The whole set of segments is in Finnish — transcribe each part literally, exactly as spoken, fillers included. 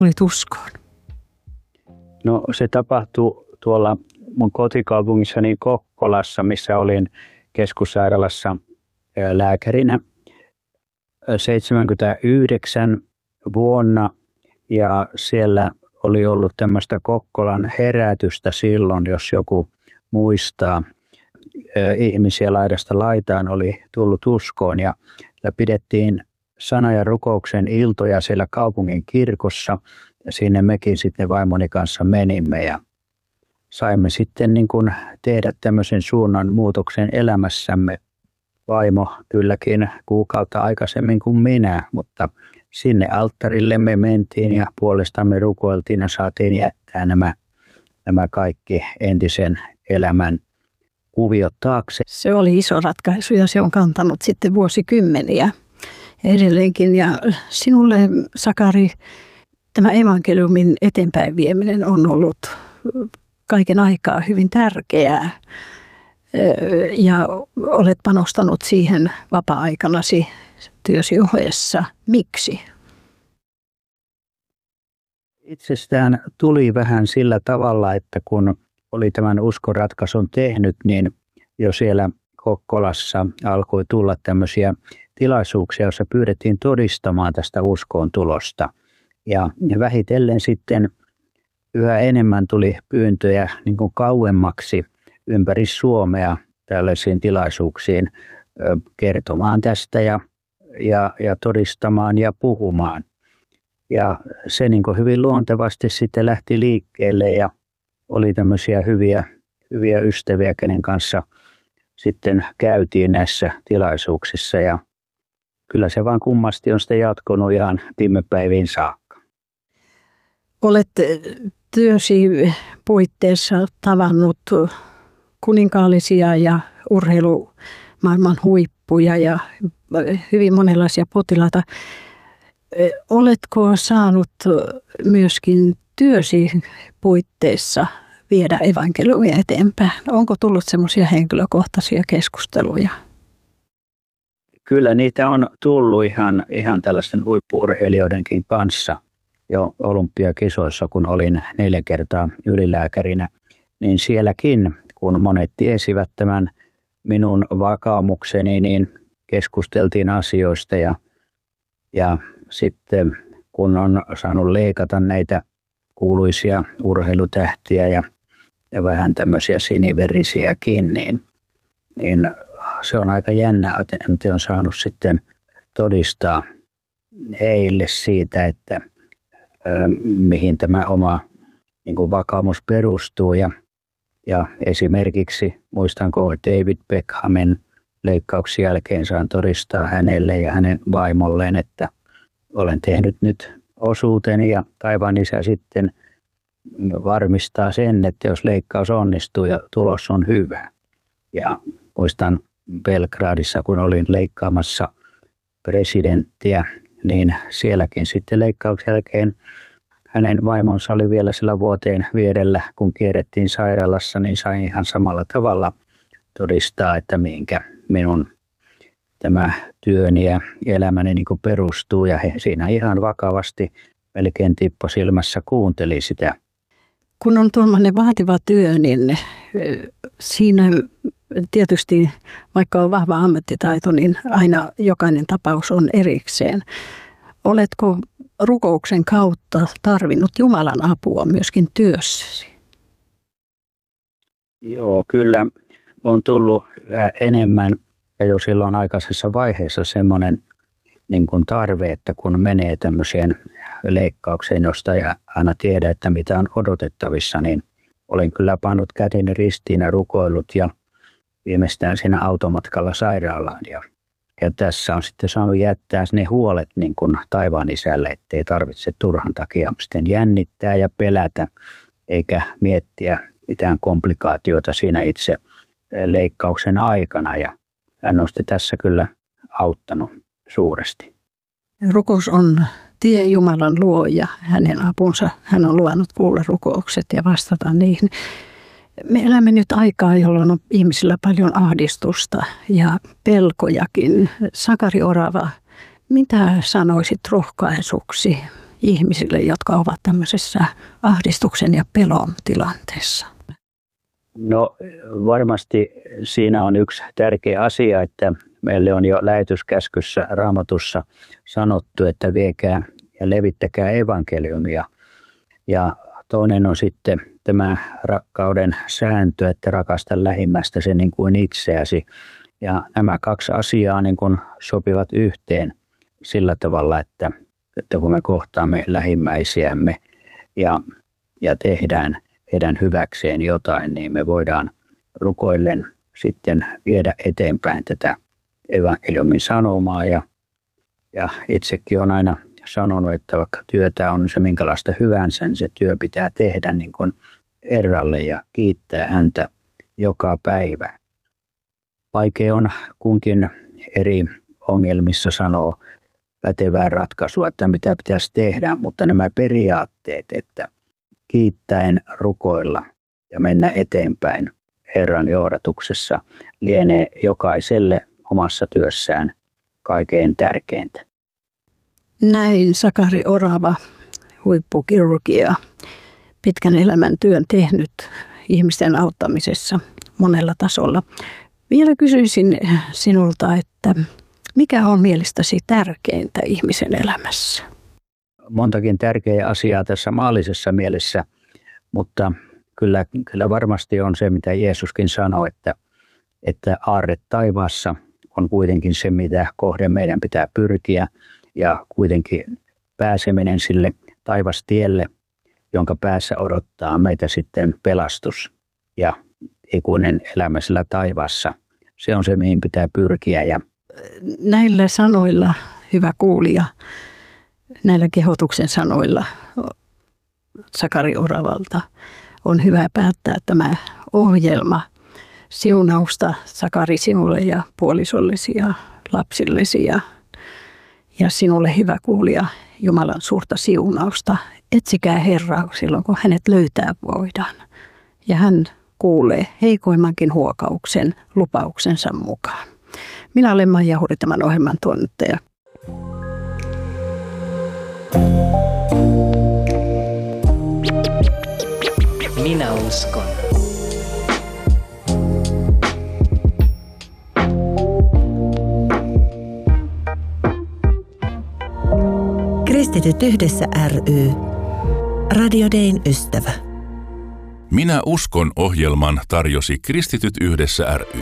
Olit uskoon? No se tapahtui tuolla mun kotikaupungissani Kokkolassa, missä olin keskussairaalassa lääkärinä seitsemänkymmentäyhdeksän vuonna ja siellä oli ollut tämmöistä Kokkolan herätystä silloin, jos joku muistaa. Ihmisiä laidasta laitaan oli tullut uskoon ja pidettiin sana- ja rukouksen iltoja siellä kaupungin kirkossa ja sinne mekin sitten vaimoni kanssa menimme ja saimme sitten niin kuin tehdä tämmöisen suunnan muutoksen elämässämme. Vaimo kylläkin kuukautta aikaisemmin kuin minä, mutta sinne alttarille me mentiin ja puolestamme rukoiltiin ja saatiin jättää nämä, nämä kaikki entisen elämän kuviot taakse. Se oli iso ratkaisu ja se on kantanut sitten vuosikymmeniä edelleenkin. Ja sinulle, Sakari, tämä evankeliumin eteenpäin vieminen on ollut kaiken aikaa hyvin tärkeää. Ja olet panostanut siihen vapaa-aikanasi työsi ohessa. Miksi? Itsestään tuli vähän sillä tavalla, että kun oli tämän uskonratkaisun tehnyt, niin jo siellä Kokkolassa alkoi tulla tämmöisiä tilaisuuksia, joissa pyydettiin todistamaan tästä uskoon tulosta. Ja vähitellen sitten yhä enemmän tuli pyyntöjä niin kuin kauemmaksi ympäri Suomea tällaisiin tilaisuuksiin kertomaan tästä ja, ja, ja todistamaan ja puhumaan. Ja se niin kuin hyvin luontevasti sitten lähti liikkeelle ja oli tämmöisiä hyviä, hyviä ystäviä, kenen kanssa sitten käytiin näissä tilaisuuksissa. Ja kyllä se vaan kummasti on sitten jatkunut ihan viime päiviin saakka. Olet työsi puitteissa tavannut kuninkaallisia ja urheilumaailman huippuja ja hyvin monenlaisia potilaita. Oletko saanut myöskin työsi puitteissa viedä evankeliumia eteenpäin? Onko tullut semmoisia henkilökohtaisia keskusteluja? Kyllä niitä on tullut ihan, ihan tällaisten huippu-urheilijoidenkin kanssa jo olympiakisoissa, kun olin neljä kertaa ylilääkärinä. Niin sielläkin, kun monet tiesivät tämän minun vakaumukseni, niin keskusteltiin asioista ja, ja sitten kun on saanut leikata näitä kuuluisia urheilutähtiä ja, ja vähän tämmöisiä siniverisiäkin, niin, niin se on aika jännä, että on saanut sitten todistaa heille siitä, että ö, mihin tämä oma niin kuin vakaumus perustuu. Ja, ja esimerkiksi muistanko David Beckhamin leikkauksen jälkeen saan todistaa hänelle ja hänen vaimolleen, että olen tehnyt nyt osuuteni ja taivaan isä sitten varmistaa sen, että jos leikkaus onnistuu ja tulos on hyvä. Ja muistan Belgradissa, kun olin leikkaamassa presidenttiä, niin sielläkin sitten leikkauksen jälkeen hänen vaimonsa oli vielä sillä vuoteen vierellä, kun kierrettiin sairaalassa, niin sain ihan samalla tavalla todistaa, että minkä minun tämä työni ja elämäni niin kuin perustuu. Ja he siinä ihan vakavasti melkein tippo silmässä kuunteli sitä. Kun on tuollainen vaativa työ, niin siinä tietysti, vaikka on vahva ammattitaito, niin aina jokainen tapaus on erikseen. Oletko rukouksen kautta tarvinnut Jumalan apua myöskin työssäsi? Joo, kyllä on tullut enemmän ja jo silloin aikaisessa vaiheessa semmoinen niin kuin tarve, että kun menee tämmöiseen leikkaukseen, josta ei aina tiedä, että mitä on odotettavissa, niin olen kyllä pannut käteni ristiin ja rukoillut ja viimeistään siinä automatkalla sairaalaan. Ja, ja tässä on sitten saanut jättää ne huolet niin kuin taivaan isälle, ettei tarvitse turhan takia sitten jännittää ja pelätä, eikä miettiä mitään komplikaatioita siinä itse leikkauksen aikana. Ja hän on sitten tässä kyllä auttanut suuresti. Rukous on tie Jumalan luo ja hänen apunsa. Hän on luvannut kuulla rukoukset ja vastata niihin. Me elämme nyt aikaa, jolloin on ihmisillä paljon ahdistusta ja pelkojakin. Sakari Orava, mitä sanoisit rohkaisuksi ihmisille, jotka ovat tämmöisessä ahdistuksen ja pelon tilanteessa? No varmasti siinä on yksi tärkeä asia, että meille on jo lähetyskäskyssä Raamatussa sanottu, että viekää ja levittäkää evankeliumia. Ja toinen on sitten tämä rakkauden sääntö, että rakasta lähimmästäsi niin kuin itseäsi. Ja nämä kaksi asiaa niin kuin sopivat yhteen sillä tavalla, että, että kun me kohtaamme lähimmäisiämme ja, ja tehdään heidän hyväkseen jotain, niin me voidaan rukoillen sitten viedä eteenpäin tätä evankeliumin sanomaa. Ja, ja itsekin olen aina sanonut, että vaikka työtä on se minkälaista hyvänsä, niin se työ pitää tehdä niin kuin Herralle ja kiittää häntä joka päivä. Vaikea on kunkin eri ongelmissa sanoa pätevää ratkaisua, että mitä pitäisi tehdä, mutta nämä periaatteet, että kiittäen rukoilla ja mennä eteenpäin Herran johdatuksessa lienee jokaiselle omassa työssään kaikkein tärkeintä. Näin Sakari Orava, huippukirurgia, pitkän elämän työn tehnyt ihmisten auttamisessa monella tasolla. Vielä kysyisin sinulta, että mikä on mielestäsi tärkeintä ihmisen elämässä? Montakin tärkeää asiaa tässä maallisessa mielessä, mutta kyllä, kyllä varmasti on se, mitä Jeesuskin sanoi, että, että aarre taivaassa on kuitenkin se, mitä kohden meidän pitää pyrkiä ja kuitenkin pääseminen sille taivastielle, jonka päässä odottaa meitä sitten pelastus ja ikuinen elämä sillä taivaassa. Se on se, mihin pitää pyrkiä. Ja näillä sanoilla, hyvä kuulija, näillä kehotuksen sanoilla Sakari Oravalta on hyvä päättää tämä ohjelma. Siunausta Sakari sinulle ja puolisollesi ja lapsillesi ja, ja sinulle hyvä kuulija Jumalan suurta siunausta. Etsikää Herraa silloin, kun hänet löytää voidaan. Ja hän kuulee heikoimmankin huokauksen lupauksensa mukaan. Minä olen Maija Huri, tämän ohjelman tuottaja. Minä uskon. Kristityt yhdessä ry. Radio Dayn ystävä. Minä uskon -ohjelman tarjosi Kristityt yhdessä ry.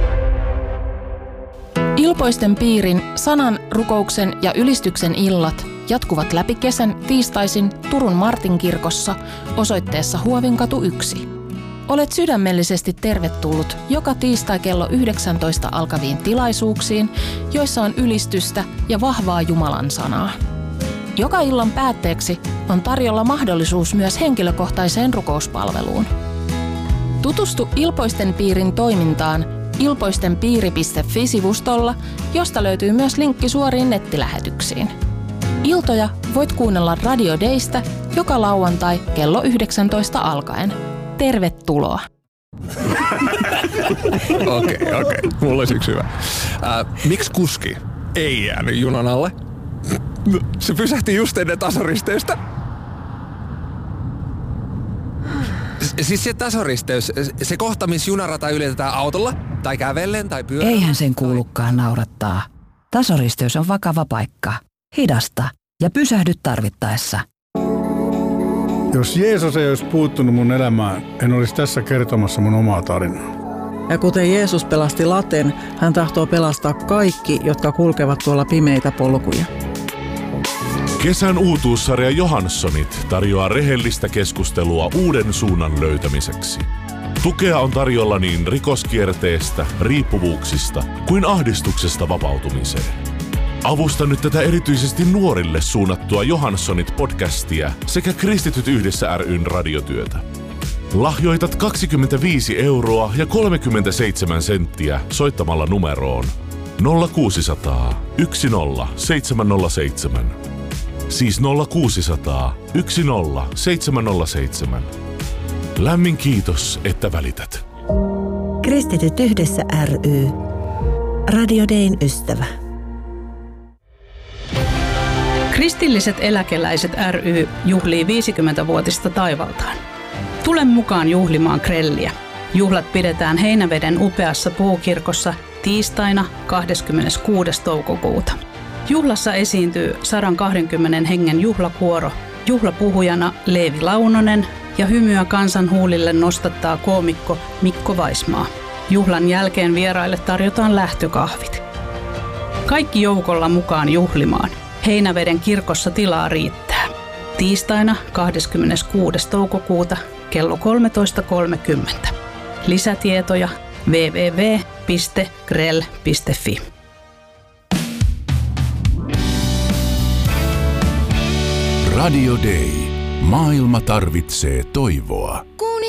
Ilpoisten piirin sanan, rukouksen ja ylistyksen illat jatkuvat läpi kesän tiistaisin Turun Martinkirkossa osoitteessa Huovinkatu yksi. Olet sydämellisesti tervetullut joka tiistai kello yhdeksäntoista alkaviin tilaisuuksiin, joissa on ylistystä ja vahvaa Jumalan sanaa. Joka illan päätteeksi on tarjolla mahdollisuus myös henkilökohtaiseen rukouspalveluun. Tutustu Ilpoisten piirin toimintaan ilpoistenpiiri piste fi-sivustolla, josta löytyy myös linkki suoriin nettilähetyksiin. Iltoja voit kuunnella Radio Daystä joka lauantai kello yhdeksäntoista alkaen. Tervetuloa! Okei, okei. Okay, okay. Mulla olisi yksi hyvä. Äh, miksi kuski ei jäänyt junan alle? Se pysähti just ennen tasoristeystä. Siis se tasoristeys, se kohta, missä junarata ylitetään autolla, tai kävellen, tai pyörällä. Eihän sen kuulukaan naurattaa. Tasoristeys on vakava paikka. Hidasta ja pysähdy tarvittaessa. Jos Jeesus ei olisi puuttunut mun elämään, en olisi tässä kertomassa mun omaa tarinaa. Ja kuten Jeesus pelasti Laten, hän tahtoo pelastaa kaikki, jotka kulkevat tuolla pimeitä polkuja. Kesän uutuussarja Johanssonit tarjoaa rehellistä keskustelua uuden suunnan löytämiseksi. Tukea on tarjolla niin rikoskierteestä, riippuvuuksista kuin ahdistuksesta vapautumiseen. Avusta nyt tätä erityisesti nuorille suunnattua Johanssonit-podcastia sekä Kristityt yhdessä ry:n radiotyötä. Lahjoitat kaksikymmentäviisi euroa ja kolmekymmentäseitsemän senttiä soittamalla numeroon nolla kuusisataa yksi nolla seitsemän nolla seitsemän. Siis nolla kuusisataa yksi nolla seitsemän nolla seitsemän. Lämmin kiitos, että välität. Kristityt yhdessä ry. Radio Dayn ystävä. Kristilliset eläkeläiset ry juhlii viisikymmentävuotista taivaltaan. Tule mukaan juhlimaan grelliä. Juhlat pidetään Heinäveden upeassa puukirkossa tiistaina kahdeskymmeneskuudes toukokuuta. Juhlassa esiintyy sata kaksikymmentä hengen juhlakuoro, juhlapuhujana Leevi Launonen ja hymyä kansan huulille nostattaa koomikko Mikko Vaismaa. Juhlan jälkeen vieraille tarjotaan lähtökahvit. Kaikki joukolla mukaan juhlimaan. Heinäveden kirkossa tilaa riittää. Tiistaina kahdeskymmeneskuudes toukokuuta kello kolmetoista kolmekymmentä. Lisätietoja double-u double-u double-u piste grell piste fi. Radio Day. Maailma tarvitsee toivoa.